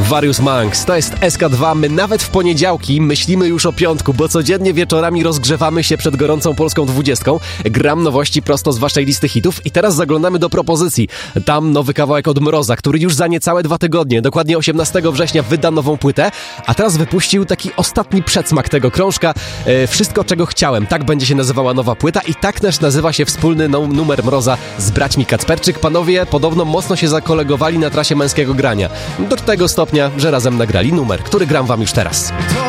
Various Monks, to jest SK2, my nawet w poniedziałki myślimy już o piątku, bo codziennie wieczorami rozgrzewamy się przed gorącą polską 20. Gram nowości prosto z waszej listy hitów i teraz zaglądamy do propozycji. Tam nowy kawałek od Mroza, który już za niecałe 2 tygodnie, dokładnie 18 września wyda nową płytę, a teraz wypuścił taki ostatni przedsmak tego krążka. Wszystko, czego chciałem, tak będzie się nazywała nowa płyta i tak też nazywa się wspólny numer Mroza z braćmi Kacperczyk. Panowie podobno mocno się zakolegowali na trasie męskiego grania. Do tego stopnia, że razem nagrali numer, który gram wam już teraz.